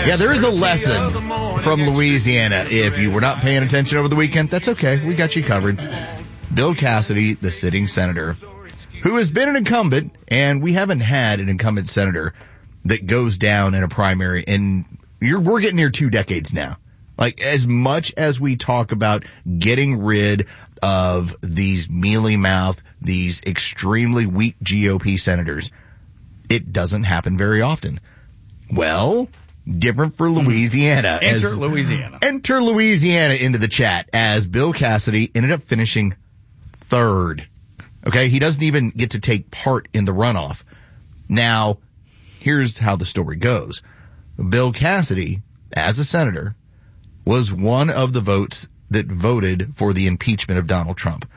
Yeah, there is a lesson from Louisiana. If you were not paying attention over the weekend, that's okay. We got you covered. Bill Cassidy, the sitting senator, who has been an incumbent, and we haven't had an incumbent senator that goes down in a primary, and we're getting near 2 decades now. Like, as much as we talk about getting rid of these mealy-mouthed, these extremely weak GOP senators, it doesn't happen very often. Well, different for Louisiana. Enter Louisiana. Enter Louisiana into the chat, as Bill Cassidy ended up finishing 3rd. Okay, he doesn't even get to take part in the runoff. Now, here's how the story goes. Bill Cassidy, as a senator, was one of the votes that voted for the impeachment of Donald Trump.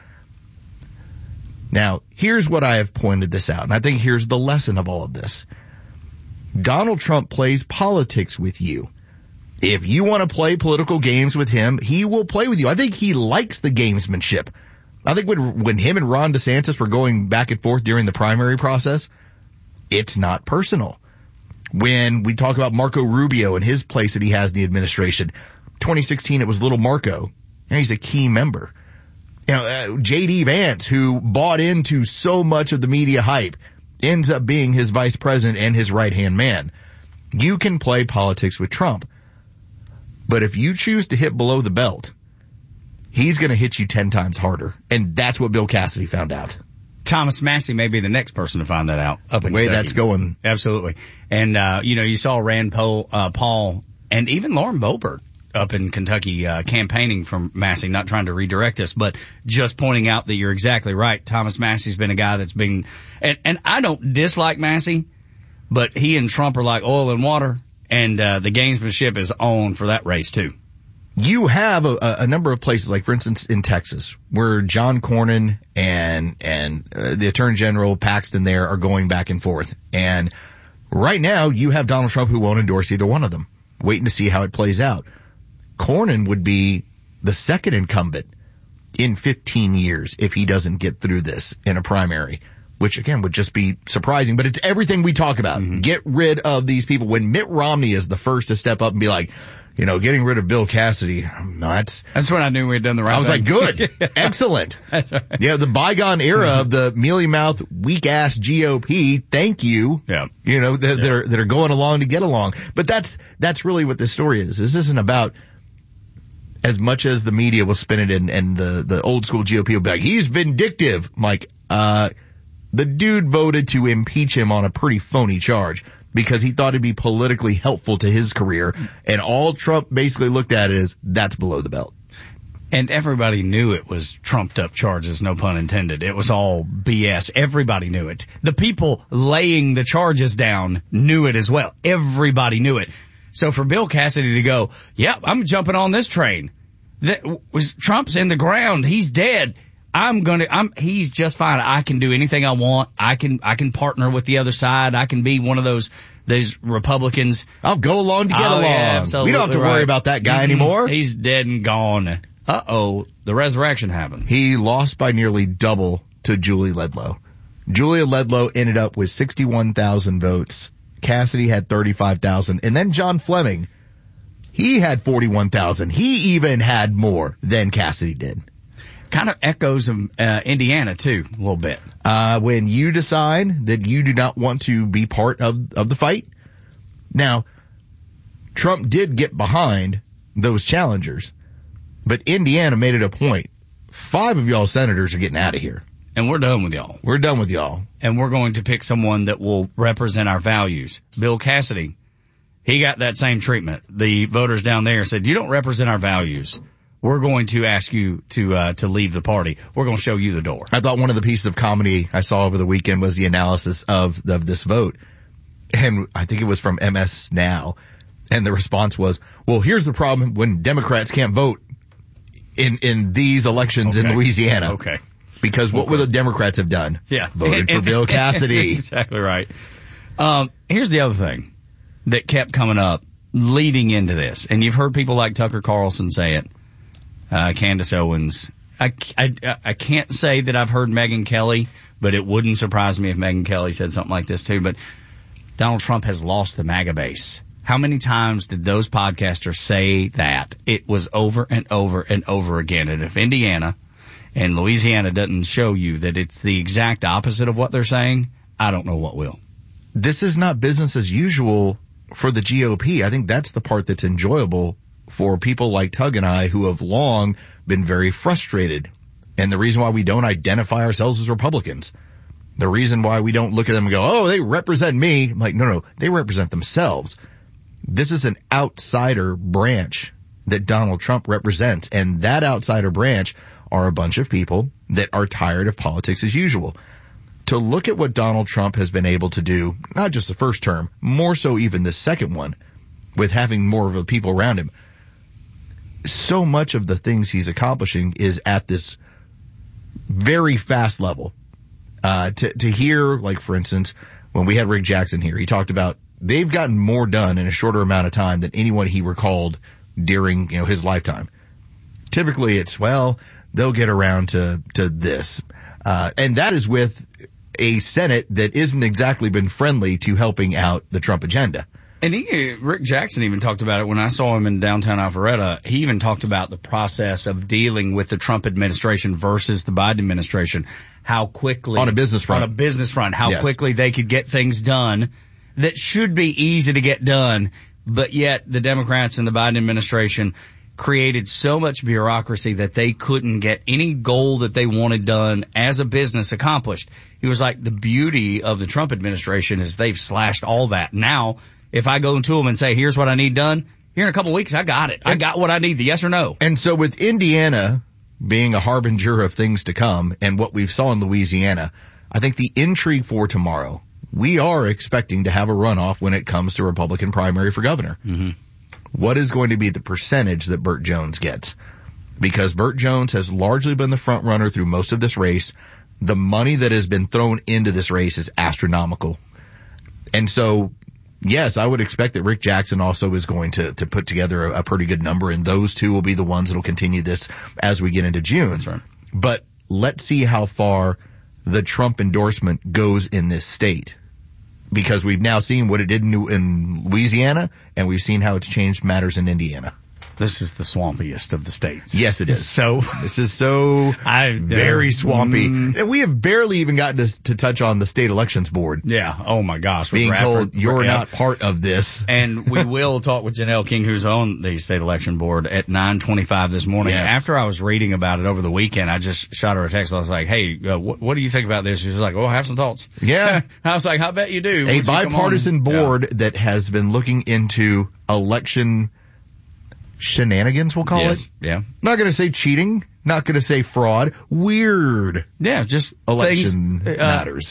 Now, here's what I have pointed this out, and I think here's the lesson of all of this. Donald Trump plays politics with you. If you want to play political games with him, he will play with you. I think he likes the gamesmanship. I think when him and Ron DeSantis were going back and forth during the primary process, it's not personal. When we talk about Marco Rubio and his place that he has in the administration, 2016 it was little Marco, and he's a key member. You know, J.D. Vance, who bought into so much of the media hype, ends up being his vice president and his right-hand man. You can play politics with Trump, but if you choose to hit below the belt, he's going to hit you 10 times harder, and that's what Bill Cassidy found out. Thomas Massie may be the next person to find that out up in the way Kentucky. That's going. Absolutely. And, you saw Rand Paul and even Lauren Boebert up in Kentucky campaigning for Massie, not trying to redirect us, but just pointing out that you're exactly right. Thomas Massie's been a guy that's been, and I don't dislike Massie, but he and Trump are like oil and water, and the gamesmanship is on for that race too. You have a number of places, like for instance in Texas, where John Cornyn and the Attorney General Paxton there are going back and forth. And right now you have Donald Trump who won't endorse either one of them, waiting to see how it plays out. Cornyn would be the second incumbent in 15 years if he doesn't get through this in a primary, which again would just be surprising. But it's everything we talk about. Mm-hmm. Get rid of these people. When Mitt Romney is the first to step up and be like, getting rid of Bill Cassidy, that's when I knew we had done the right thing. I was like, good, excellent. That's right. Yeah, the bygone era of the mealy-mouthed, weak-ass GOP, thank you. Yeah. That are going along to get along. But that's really what this story is. This isn't about, as much as the media will spin it and the old school GOP will be like, he's vindictive. I'm like, the dude voted to impeach him on a pretty phony charge because he thought it'd be politically helpful to his career. And all Trump basically looked at is, that's below the belt. And everybody knew it was trumped up charges, no pun intended. It was all BS. Everybody knew it. The people laying the charges down knew it as well. Everybody knew it. So for Bill Cassidy to go, yep, I'm jumping on this train. Trump's in the ground. He's dead. He's just fine. I can do anything I want. I can partner with the other side. I can be one of those Republicans. I'll go along to get along. Yeah, we don't have to worry about that guy anymore. He's dead and gone. The resurrection happened. He lost by nearly double to Julie Ledlow. Julia Ledlow ended up with 61,000 votes. Cassidy had 35,000. And then John Fleming, he had 41,000. He even had more than Cassidy did. Kind of echoes of Indiana too, a little bit. When you decide that you do not want to be part of the fight. Now, Trump did get behind those challengers, but Indiana made it a point. 5 of y'all senators are getting out of here. And we're done with y'all. We're done with y'all. And we're going to pick someone that will represent our values. Bill Cassidy, he got that same treatment. The voters down there said, you don't represent our values. We're going to ask you to leave the party. We're going to show you the door. I thought one of the pieces of comedy I saw over the weekend was the analysis of this vote. And I think it was from MS Now. And the response was, well, here's the problem when Democrats can't vote in these elections in Louisiana. Okay. Because what would the Democrats have done? Yeah. Voted for Bill Cassidy. Exactly right. Here's the other thing that kept coming up leading into this. And you've heard people like Tucker Carlson say it. Candace Owens. I can't say that I've heard Megyn Kelly, but it wouldn't surprise me if Megyn Kelly said something like this too. But Donald Trump has lost the MAGA base. How many times did those podcasters say that? It was over and over and over again. And if Indiana and Louisiana doesn't show you that it's the exact opposite of what they're saying, I don't know what will. This is not business as usual for the GOP. I think that's the part that's enjoyable for people like Tug and I who have long been very frustrated. And the reason why we don't identify ourselves as Republicans, the reason why we don't look at them and go, oh, they represent me. I'm like, no, they represent themselves. This is an outsider branch that Donald Trump represents, and that outsider branch are a bunch of people that are tired of politics as usual. To look at what Donald Trump has been able to do, not just the first term, more so even the second one, with having more of the people around him, so much of the things he's accomplishing is at this very fast level. To hear, like, for instance, when we had Rick Jackson here, he talked about they've gotten more done in a shorter amount of time than anyone he recalled during, his lifetime. Typically it's, well, they'll get around to this. And that is with a Senate that isn't exactly been friendly to helping out the Trump agenda. And Rick Jackson even talked about it when I saw him in downtown Alpharetta. He even talked about the process of dealing with the Trump administration versus the Biden administration. How quickly. On a business front. How Yes. quickly they could get things done that should be easy to get done. But yet the Democrats and the Biden administration created so much bureaucracy that they couldn't get any goal that they wanted done as a business accomplished. He was like, the beauty of the Trump administration is they've slashed all that. Now, if I go into them and say, here's what I need done, here in a couple of weeks, I got it. I got what I need, the yes or no. And so with Indiana being a harbinger of things to come and what we've saw in Louisiana, I think the intrigue for tomorrow, we are expecting to have a runoff when it comes to Republican primary for governor. Mm-hmm. What is going to be the percentage that Burt Jones gets? Because Burt Jones has largely been the front runner through most of this race. The money that has been thrown into this race is astronomical. And so, yes, I would expect that Rick Jackson also is going to put together a pretty good number, and those two will be the ones that will continue this as we get into June. That's right. But let's see how far the Trump endorsement goes in this state. Because we've now seen what it did in Louisiana, and we've seen how it's changed matters in Indiana. This is the swampiest of the states. Yes, it is. So this is so very swampy. And we have barely even gotten to touch on the state elections board. Yeah. Oh my gosh. Being told you're not part of this. And we will talk with Janelle King, who's on the state election board, at 9:25 this morning. Yes. After I was reading about it over the weekend, I just shot her a text. I was like, hey, what do you think about this? She was like, oh, I have some thoughts. Yeah. I was like, I bet you do. A bipartisan board that has been looking into election shenanigans, we'll call it. Yeah. Not going to say cheating, not going to say fraud, weird. Yeah, just election things, matters.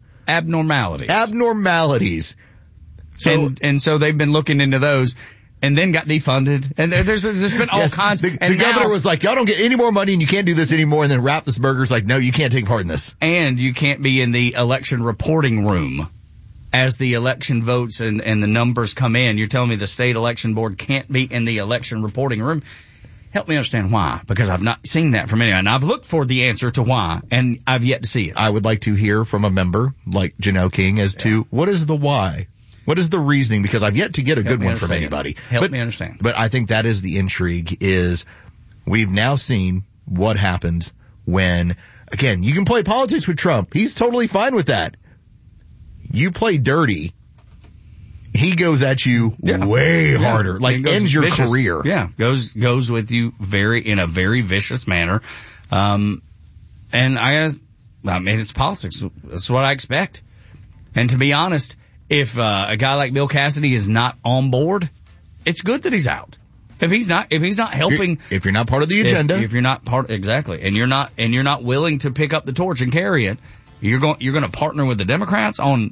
Abnormalities. So, and so they've been looking into those and then got defunded. And there's been all kinds. The governor was like, y'all don't get any more money and you can't do this anymore. And then Raffensperger's like, no, you can't take part in this. And you can't be in the election reporting room as the election votes and the numbers come in. You're telling me the state election board can't be in the election reporting room? Help me understand why, because I've not seen that from anyone. And I've looked for the answer to why, and I've yet to see it. I would like to hear from a member like Janelle King as to what is the why? What is the reasoning? Because I've yet to get a good one from anybody. Help me understand. But I think that is the intrigue, is we've now seen what happens when, again, you can play politics with Trump. He's totally fine with that. You play dirty, he goes at you way harder, like ends your career. Yeah, goes with you in a very vicious manner. And I mean, it's politics. That's what I expect. And to be honest, if a guy like Bill Cassidy is not on board, it's good that he's out. If he's not helping, if you're not part of the agenda, if you're not part, exactly, and you're not willing to pick up the torch and carry it, you're going to partner with the Democrats on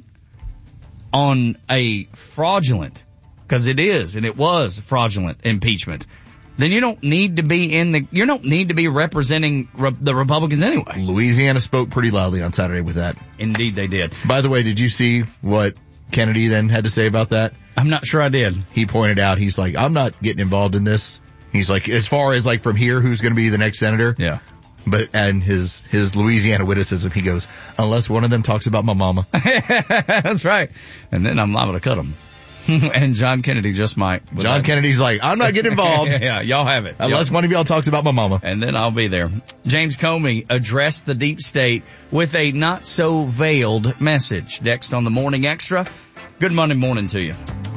a fraudulent, because it is and it was fraudulent impeachment. Then you don't need to be representing the Republicans anyway. Louisiana spoke pretty loudly on Saturday with that. Indeed, they did. By the way, did you see what Kennedy then had to say about that? I'm not sure I did. He pointed out, he's like, I'm not getting involved in this. He's like, as far as like from here, who's going to be the next senator? Yeah. And his Louisiana witticism, he goes, unless one of them talks about my mama. That's right. And then I'm liable to cut them. And John Kennedy just might. John Kennedy's like, I'm not getting involved. Yeah, y'all have it. Unless one of y'all talks about my mama. And then I'll be there. James Comey addressed the deep state with a not so veiled message. Next on the Morning Extra. Good Monday morning to you.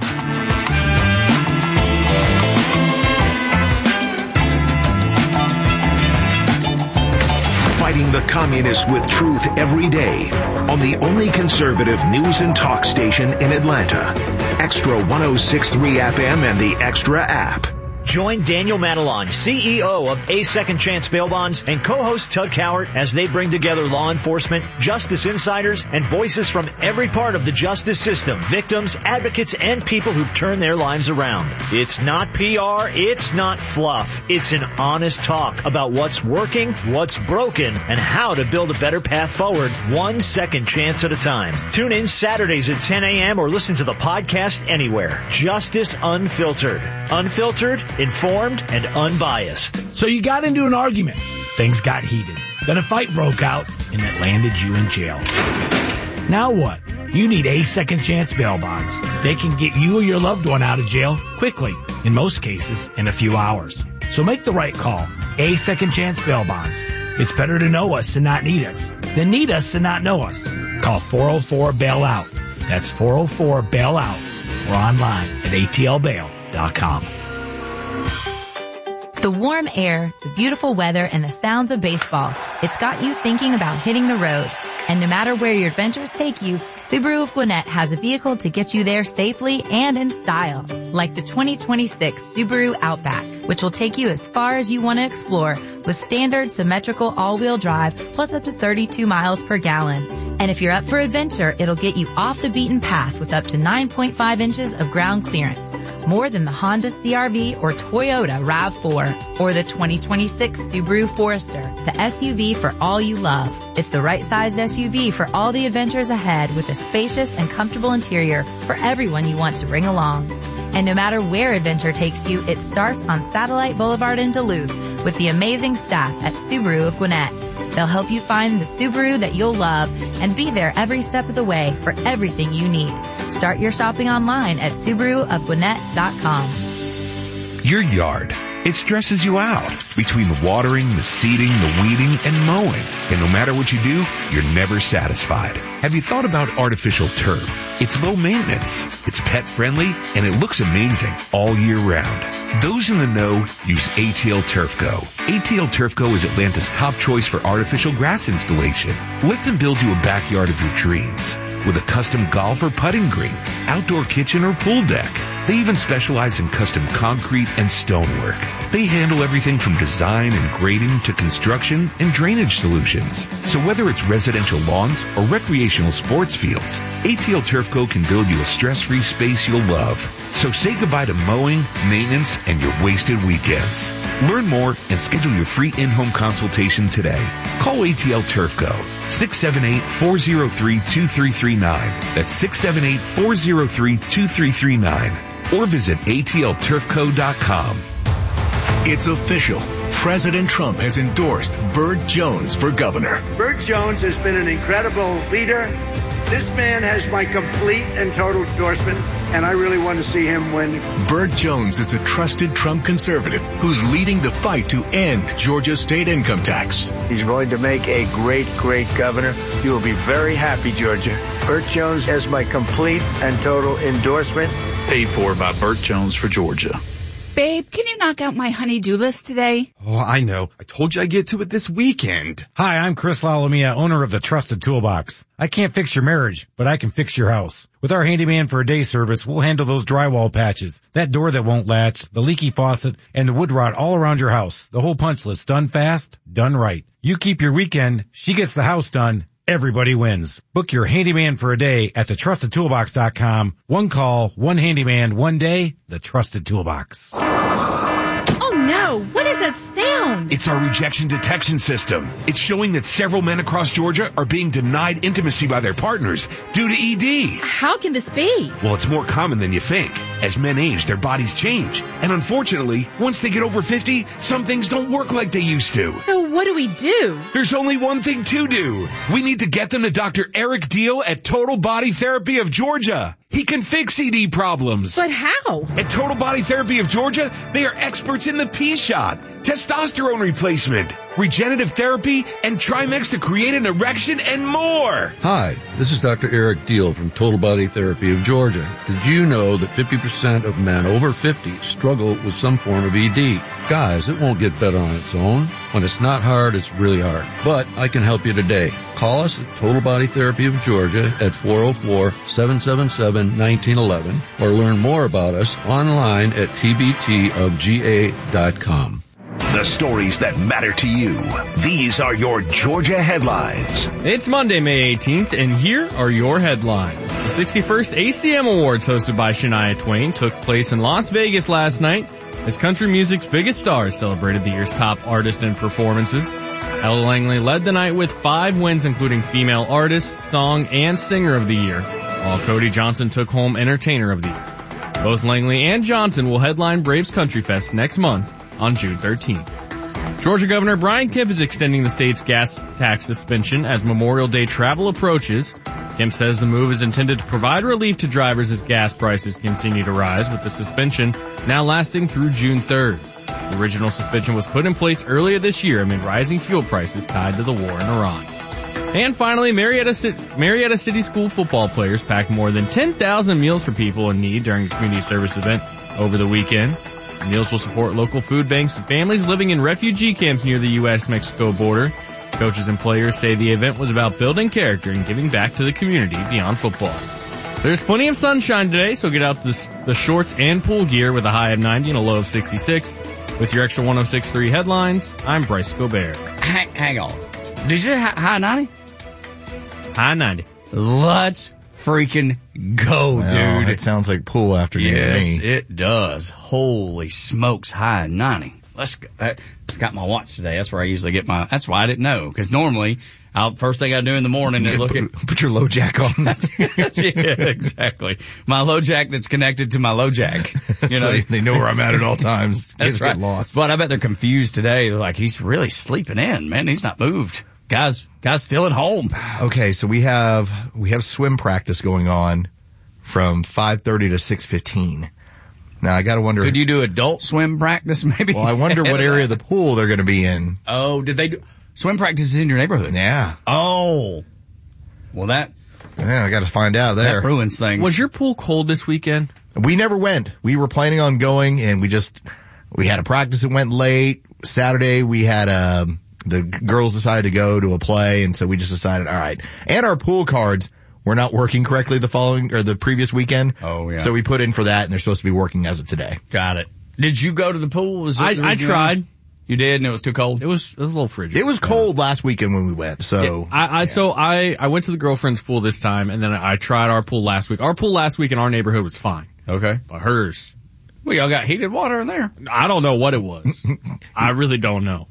Fighting the communists with truth every day on the only conservative news and talk station in Atlanta. Extra 106.3 FM and the Extra app. Join Daniel Matalon, CEO of A Second Chance Bail Bonds, and co-host Tug Cowart as they bring together law enforcement, justice insiders, and voices from every part of the justice system, victims, advocates, and people who've turned their lives around. It's not PR, it's not fluff. It's an honest talk about what's working, what's broken, and how to build a better path forward, one second chance at a time. Tune in Saturdays at 10 a.m. or listen to the podcast anywhere. Justice Unfiltered. Unfiltered, informed, and unbiased. So you got into an argument. Things got heated. Then a fight broke out, and it landed you in jail. Now what? You need A Second Chance Bail Bonds. They can get you or your loved one out of jail quickly, in most cases, in a few hours. So make the right call. A Second Chance Bail Bonds. It's better to know us and not need us than need us and not know us. Call 404-BAIL-OUT. That's 404-BAIL-OUT. Or online at atlbail.com. The warm air, the beautiful weather, and the sounds of baseball. It's got you thinking about hitting the road. And no matter where your adventures take you, Subaru of Gwinnett has a vehicle to get you there safely and in style. Like the 2026 Subaru Outback, which will take you as far as you want to explore with standard symmetrical all-wheel drive plus up to 32 miles per gallon. And if you're up for adventure, it'll get you off the beaten path with up to 9.5 inches of ground clearance. More than the Honda CR-V or Toyota RAV4 or the 2026 Subaru Forester, the SUV for all you love. It's the right sized SUV for all the adventures ahead with a spacious and comfortable interior for everyone you want to bring along. And no matter where adventure takes you, it starts on Satellite Boulevard in Duluth with the amazing staff at Subaru of Gwinnett. They'll help you find the Subaru that you'll love and be there every step of the way for everything you need. Start your shopping online at SubaruofGwinnett.com. Your yard. It stresses you out between the watering, the seeding, the weeding, and mowing. And no matter what you do, you're never satisfied. Have you thought about artificial turf? It's low maintenance, it's pet friendly, and it looks amazing all year round. Those in the know use ATL Turf Go. ATL Turf Go is Atlanta's top choice for artificial grass installation. Let them build you a backyard of your dreams with a custom golf or putting green, outdoor kitchen or pool deck. They even specialize in custom concrete and stonework. They handle everything from design and grading to construction and drainage solutions. So whether it's residential lawns or recreational sports fields, ATL Turf Go can build you a stress-free space you'll love. So say goodbye to mowing, maintenance, and your wasted weekends. Learn more and schedule your free in-home consultation today. Call ATL Turf Go, 678-403-2339. That's 678-403-2339. Or visit atlturfco.com. It's official. President Trump has endorsed Burt Jones for governor. Burt Jones has been an incredible leader. This man has my complete and total endorsement, and I really want to see him win. Burt Jones is a trusted Trump conservative who's leading the fight to end Georgia's state income tax. He's going to make a great, great governor. You will be very happy, Georgia. Burt Jones has my complete and total endorsement. Paid for by Burt Jones for Georgia. Babe, can you knock out my honey-do list today? Oh, I know. I told you I'd get to it this weekend. Hi, I'm Chris Lalomia, owner of the Trusted Toolbox. I can't fix your marriage, but I can fix your house. With our handyman for a day service, we'll handle those drywall patches, that door that won't latch, the leaky faucet, and the wood rot all around your house. The whole punch list, done fast, done right. You keep your weekend, she gets the house done. Everybody wins. Book your handyman for a day at thetrustedtoolbox.com. One call, one handyman, one day, the Trusted Toolbox. Oh no, what is that sound? It's our rejection detection system. It's showing that several men across Georgia are being denied intimacy by their partners due to ED. How can this be? Well, it's more common than you think. As men age, their bodies change. And unfortunately, once they get over 50, some things don't work like they used to. So what do we do? There's only one thing to do. We need to get them to Dr. Eric Deal at Total Body Therapy of Georgia. He can fix ED problems. But how? At Total Body Therapy of Georgia, they are experts in the P-shot, testosterone replacement, regenerative therapy, and Trimex to create an erection and more. Hi, this is Dr. Eric Deal from Total Body Therapy of Georgia. Did you know that 50% of men over 50 struggle with some form of ED? Guys, it won't get better on its own. When it's not hard, it's really hard. But I can help you today. Call us at Total Body Therapy of Georgia at 404-777-1911 or learn more about us online at tbtofga.com. The stories that matter to you. These are your Georgia headlines. It's Monday, May 18th, and here are your headlines. The 61st ACM Awards, hosted by Shania Twain, took place in Las Vegas last night as country music's biggest stars celebrated the year's top artists and performances. Ella Langley led the night with 5 wins, including Female Artist, Song, and Singer of the Year, while Cody Johnson took home Entertainer of the Year. Both Langley and Johnson will headline Braves Country Fest next month on June 13th. Georgia Governor Brian Kemp is extending the state's gas tax suspension as Memorial Day travel approaches. Kemp says the move is intended to provide relief to drivers as gas prices continue to rise, with the suspension now lasting through June 3rd. The original suspension was put in place earlier this year amid rising fuel prices tied to the war in Iran. And finally, Marietta City School football players packed more than 10,000 meals for people in need during a community service event over the weekend. The meals will support local food banks and families living in refugee camps near the U.S.-Mexico border. Coaches and players say the event was about building character and giving back to the community beyond football. There's plenty of sunshine today, so get out the shorts and pool gear with a high of 90 and a low of 66. With your extra 106.3 headlines, I'm Bryce Gobert. Hang on. Did you say high 90? High 90. Let's freaking go, dude. It sounds like pool afternoon to me. Yes, it does. Holy smokes, high 90. Let's go. I got my watch today. That's where I usually get that's why I didn't know. Because normally, first thing I do in the morning is look at... Put your low jack on. Yeah, exactly. My low jack that's connected to my low jack. You know, so they know where I'm at all times. That's right. Get lost. But I bet they're confused today. They're like, he's really sleeping in, man. He's not moved. Guys still at home. Okay, so we have swim practice going on from 5:30 to 6:15. Now I gotta wonder. Could you do adult swim practice maybe? Well, I wonder what area of the pool they're gonna be in. Oh, did they do swim practice in your neighborhood? Yeah. Oh. Well I gotta find out there. That ruins things. Was your pool cold this weekend? We never went. We were planning on going and we had a practice that went late. Saturday we had the girls decided to go to a play, and so we just decided, all right. And our pool cards were not working correctly the previous weekend. Oh, yeah. So we put in for that, and they're supposed to be working as of today. Got it. Did you go to the pool? I tried. You did, and it was too cold? It was a little frigid. It was cold last weekend when we went, so. Yeah, I went to the girlfriend's pool this time, and then I tried our pool last week. Our pool last week in our neighborhood was fine. Okay. But hers. Well, y'all got heated water in there. I don't know what it was. I really don't know.